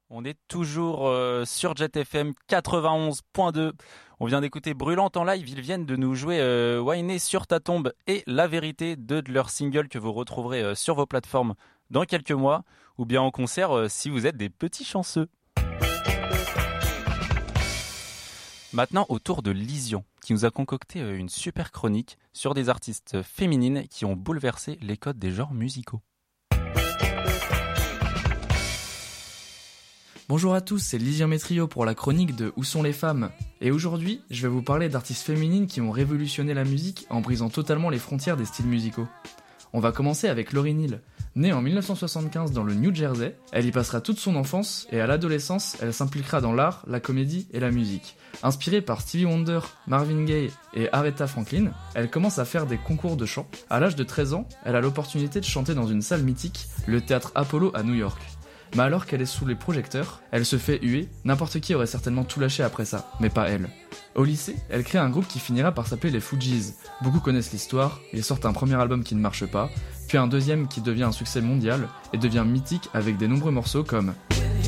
On est toujours sur Jet FM 91.2. On vient d'écouter Brûlante en live. Ils viennent de nous jouer Whiner sur ta tombe et La Vérité, deux de leurs singles que vous retrouverez sur vos plateformes dans quelques mois, ou bien en concert si vous êtes des petits chanceux. Maintenant, au tour de Lysion, qui nous a concocté une super chronique sur des artistes féminines qui ont bouleversé les codes des genres musicaux. Bonjour à tous, c'est Lysien Métrio pour la chronique de Où sont les femmes ? Et aujourd'hui, je vais vous parler d'artistes féminines qui ont révolutionné la musique en brisant totalement les frontières des styles musicaux. On va commencer avec Lauryn Hill. Née en 1975 dans le New Jersey, elle y passera toute son enfance et à l'adolescence, elle s'impliquera dans l'art, la comédie et la musique. Inspirée par Stevie Wonder, Marvin Gaye et Aretha Franklin, elle commence à faire des concours de chant. À l'âge de 13 ans, elle a l'opportunité de chanter dans une salle mythique, le théâtre Apollo à New York. Mais alors qu'elle est sous les projecteurs, elle se fait huer, n'importe qui aurait certainement tout lâché après ça, mais pas elle. Au lycée, elle crée un groupe qui finira par s'appeler les Fugees. Beaucoup connaissent l'histoire, ils sortent un premier album qui ne marche pas, puis un deuxième qui devient un succès mondial et devient mythique avec des nombreux morceaux comme